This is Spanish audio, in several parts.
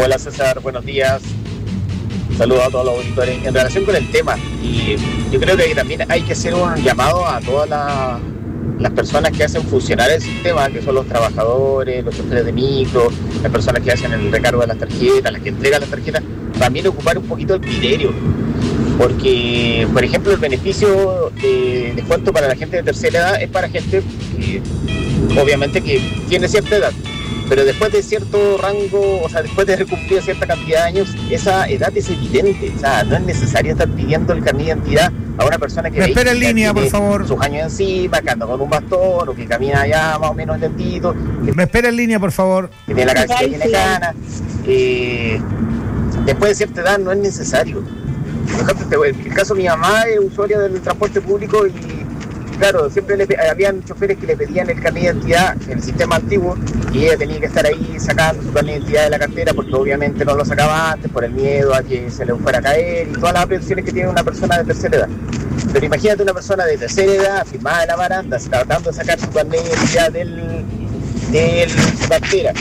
Hola César, buenos días. Saludos a todos los auditores. En relación con el tema, y yo creo que también hay que hacer un llamado a todas las personas que hacen funcionar el sistema, que son los trabajadores, los choferes de micro, las personas que hacen el recargo de las tarjetas, las que entregan las tarjetas, también ocupar un poquito el criterio. Porque, por ejemplo, el beneficio de descuento para la gente de tercera edad es para gente que, obviamente, que tiene cierta edad. Pero después de cierto rango, o sea, después de haber cumplido cierta cantidad de años, esa edad es evidente. O sea, no es necesario estar pidiendo el carnet de identidad a una persona que... Me espera en línea, por favor. Sus años encima, que anda con un bastón, o que camina ya más o menos lentito. Me espera en línea, por favor. Que tiene la cabeza llena de canas. Después de cierta edad no es necesario. Por ejemplo, el caso de mi mamá es usuaria del transporte público y, claro, siempre habían choferes que le pedían el carnet de identidad en el sistema antiguo y ella tenía que estar ahí sacando su carnet de identidad de la cartera porque obviamente no lo sacaba antes por el miedo a que se le fuera a caer y todas las aprensiones que tiene una persona de tercera edad. Pero imagínate una persona de tercera edad, firmada en la baranda, tratando de sacar su carnet de identidad de su cartera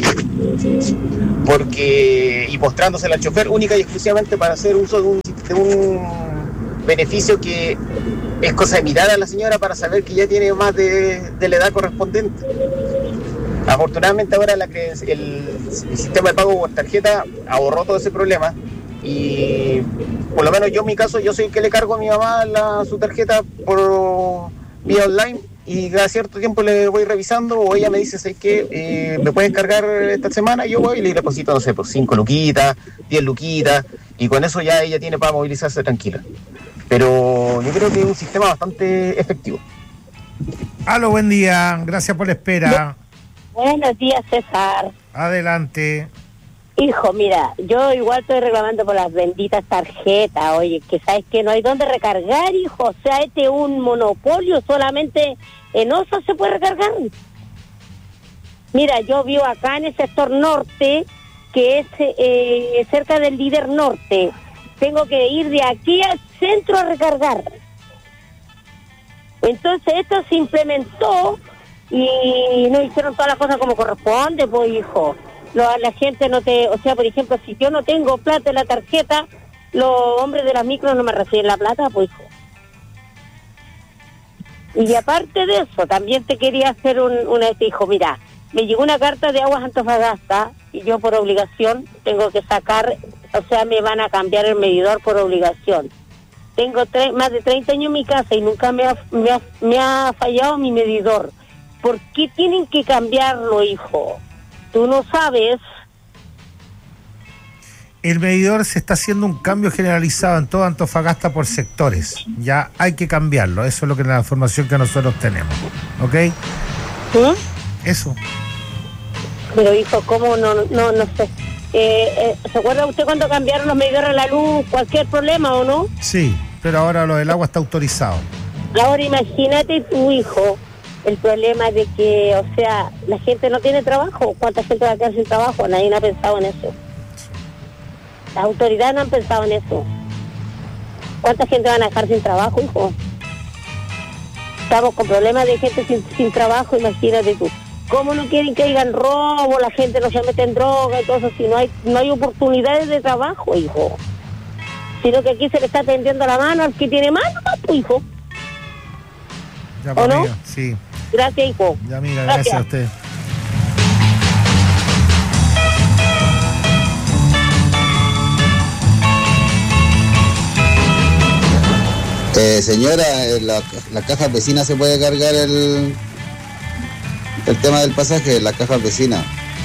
y mostrándosela al chofer única y exclusivamente para hacer uso de un beneficio que es cosa de mirar a la señora para saber que ya tiene más de la edad correspondiente. Afortunadamente ahora el sistema de pago por tarjeta ahorró todo ese problema y por lo menos yo en mi caso, yo soy el que le cargo a mi mamá su tarjeta por vía online y cada cierto tiempo le voy revisando o ella me dice, ¿sabes qué? ¿Me puedes cargar esta semana? Y yo voy y le deposito, no sé, por 5 luquitas, 10 luquitas y con eso ya ella tiene para movilizarse tranquila. Pero yo creo que es un sistema bastante efectivo. Aló, buen día. Gracias por la espera. Buenos días, César. Adelante. Hijo, mira, yo igual estoy reclamando por las benditas tarjetas. Oye, que sabes que no hay dónde recargar, hijo. O sea, este es un monopolio. Solamente en Oso se puede recargar. Mira, yo vivo acá en el sector norte, que es cerca del Líder Norte. Tengo que ir de aquí al centro a recargar. Entonces esto se implementó y no hicieron todas las cosas como corresponde, pues, hijo. La gente no te... O sea, por ejemplo, si yo no tengo plata en la tarjeta, los hombres de las micros no me reciben la plata, pues, hijo. Y aparte de eso, también te quería hacer hijo, mira, me llegó una carta de Aguas Antofagasta y yo por obligación tengo que sacar, o sea, me van a cambiar el medidor por obligación. Tengo más de 30 años en mi casa y nunca me ha fallado mi medidor. ¿Por qué tienen que cambiarlo, hijo? Tú no sabes. El medidor se está haciendo un cambio generalizado en toda Antofagasta por sectores. Ya hay que cambiarlo. Eso es lo que la información que nosotros tenemos. ¿Ok? ¿Sí? Eso. Pero, hijo, ¿cómo no sé? ¿Se acuerda usted cuando cambiaron los medidores a la luz? ¿Cualquier problema o no? Sí, pero ahora lo del agua está autorizado. Ahora imagínate tu hijo, el problema de que, o sea, la gente no tiene trabajo. ¿Cuánta gente va a quedar sin trabajo? Nadie ha pensado en eso. Las autoridades no han pensado en eso. ¿Cuánta gente van a dejar sin trabajo, hijo? Estamos con problemas de gente sin trabajo, imagínate tú. ¿Cómo no quieren que hagan robo? La gente no se mete en droga y todo eso, si no hay oportunidades de trabajo, hijo. Sino que aquí se le está tendiendo la mano al que tiene mano, pues, hijo. Ya, ¿O no? amiga, sí. Gracias, hijo. Ya, amiga, gracias a usted. Señora, la caja vecina se puede cargar el tema del pasaje, la caja vecina.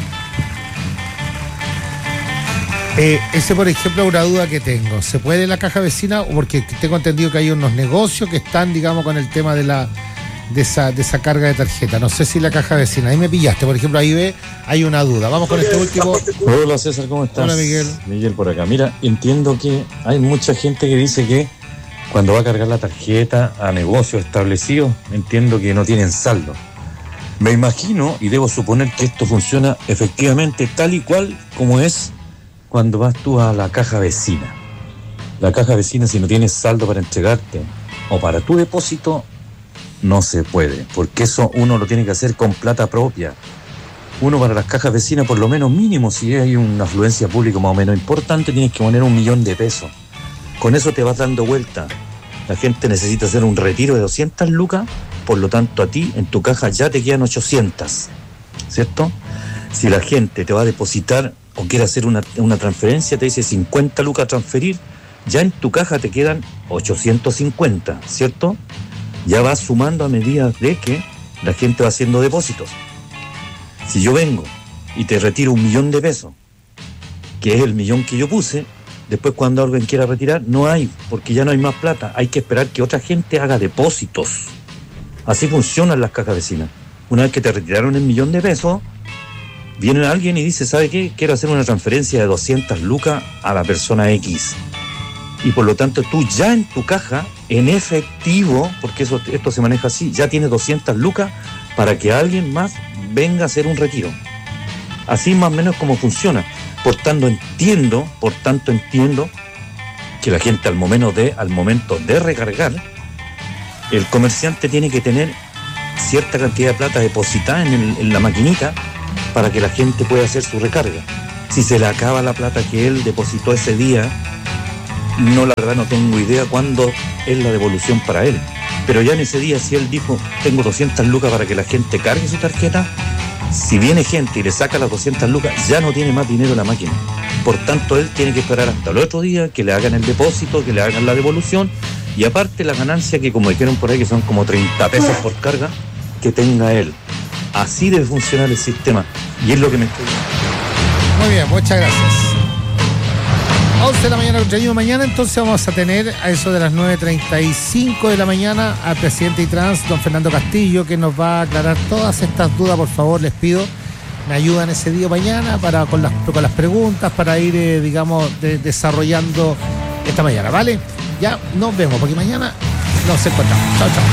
Ese, por ejemplo, es una duda que tengo. ¿Se puede la caja vecina? Porque tengo entendido que hay unos negocios que están, digamos, con el tema de esa carga de tarjeta. No sé si la caja vecina. Ahí me pillaste, por ejemplo, hay una duda. Vamos con este último. Hola César, ¿cómo estás? Hola Miguel. Miguel por acá. Mira, entiendo que hay mucha gente que dice que cuando va a cargar la tarjeta a negocios establecidos, entiendo que no tienen saldo. Me imagino y debo suponer que esto funciona efectivamente tal y cual como es cuando vas tú a la caja vecina. La caja vecina, si no tienes saldo para entregarte o para tu depósito, no se puede, porque eso uno lo tiene que hacer con plata propia. uno para las cajas vecinas, por lo menos mínimo, si hay una afluencia pública más o menos importante, tienes que poner 1.000.000 de pesos. Con eso te vas dando vuelta. La gente necesita hacer un retiro de 200 lucas, por lo tanto a ti en tu caja ya te quedan 800, ¿cierto? Si la gente te va a depositar o quiere hacer una transferencia, te dice 50 lucas a transferir, ya en tu caja te quedan 850, ¿cierto? Ya vas sumando a medida de que la gente va haciendo depósitos. Si yo vengo y te retiro 1.000.000 de pesos, que es el 1.000.000 que yo puse, después cuando alguien quiera retirar, no hay, porque ya no hay más plata. Hay que esperar que otra gente haga depósitos. Así funcionan las cajas vecinas. Una vez que te retiraron el 1.000.000 de pesos, viene alguien y dice, ¿sabe qué? Quiero hacer una transferencia de 200 lucas a la persona X. Y por lo tanto tú ya en tu caja, en efectivo, porque esto se maneja así, ya tienes 200 lucas para que alguien más venga a hacer un retiro. Así más o menos como funciona. Por tanto entiendo que la gente al momento de recargar, el comerciante tiene que tener cierta cantidad de plata depositada en la maquinita para que la gente pueda hacer su recarga. Si se le acaba la plata que él depositó ese día, la verdad no tengo idea cuándo es la devolución para él. Pero ya en ese día, si él dijo, tengo 200 lucas para que la gente cargue su tarjeta, si viene gente y le saca las 200 lucas, ya no tiene más dinero en la máquina. Por tanto, él tiene que esperar hasta el otro día que le hagan el depósito, que le hagan la devolución, y aparte la ganancia, que como dijeron por ahí, que son como 30 pesos por carga, que tenga él. Así debe funcionar el sistema, y es lo que me estoy... Muy bien, muchas gracias. 11 de la mañana, mañana entonces vamos a tener a eso de las 9:35 de la mañana al presidente ITRANS, don Fernando Castillo, que nos va a aclarar todas estas dudas. Por favor, les pido, me ayudan ese día mañana con las preguntas para ir, desarrollando esta mañana, ¿vale? Ya nos vemos, porque mañana nos encontramos. Chao, chao.